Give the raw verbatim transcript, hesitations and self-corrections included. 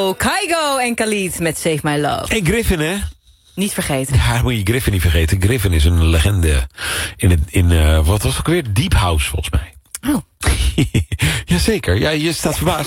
Kygo, Kygo en Khalid met Save My Love. En Griffin, hè? Niet vergeten. Ja, moet je Griffin niet vergeten. Griffin is een legende in, het, in uh, wat was het ook weer? Deep House, volgens mij. Oh. Jazeker, ja, je staat verbaasd.